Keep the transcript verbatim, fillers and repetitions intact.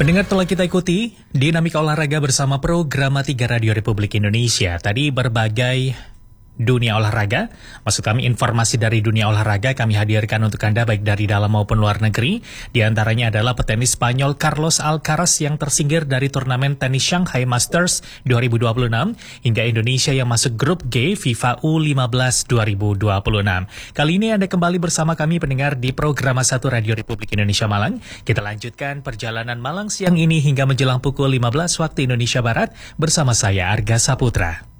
Pendengar, telah kita ikuti Dinamika Olahraga bersama program tiga Radio Republik Indonesia. Tadi berbagai dunia olahraga, maksud kami informasi dari dunia olahraga kami hadirkan untuk Anda baik dari dalam maupun luar negeri. Di antaranya adalah petenis Spanyol Carlos Alcaraz yang tersingkir dari turnamen tenis Shanghai Masters dua ribu dua puluh enam, hingga Indonesia yang masuk grup G FIFA U lima belas dua ribu dua puluh enam. Kali ini Anda kembali bersama kami pendengar di program satu Radio Republik Indonesia Malang. Kita lanjutkan perjalanan Malang siang ini hingga menjelang pukul lima belas waktu Indonesia Barat bersama saya Arga Saputra.